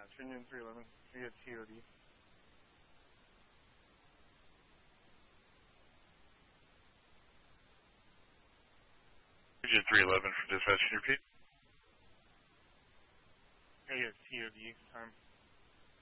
Union 311. We have TOD. Union 311 for dispatch, can you repeat? We have TOD time.